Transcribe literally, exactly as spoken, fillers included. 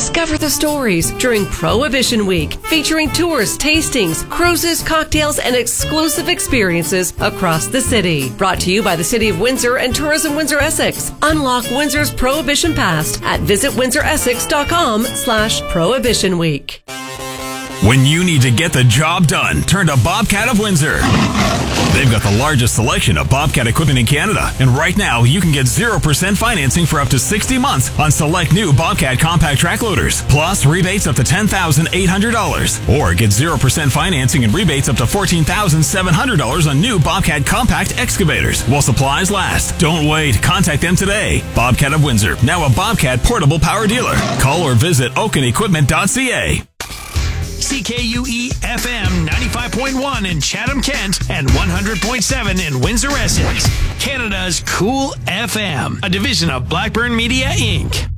Discover the stories during Prohibition Week, featuring tours, tastings, cruises, cocktails, and exclusive experiences across the city. Brought to you by the City of Windsor and Tourism Windsor Essex. Unlock Windsor's Prohibition Past at visit windsor essex dot com slash prohibition week. When you need to get the job done, turn to Bobcat of Windsor. They've got the largest selection of Bobcat equipment in Canada, and right now you can get zero percent financing for up to sixty months on select new Bobcat compact track loaders, plus rebates up to ten thousand eight hundred dollars. Or get zero percent financing and rebates up to fourteen thousand seven hundred dollars on new Bobcat compact excavators while supplies last. Don't wait. Contact them today. Bobcat of Windsor, now a Bobcat portable power dealer. Call or visit oaken equipment dot c a. C K U E F M ninety-five point one in Chatham-Kent and one hundred point seven in Windsor, Essex. Canada's Cool F M, a division of Blackburn Media, Incorporated.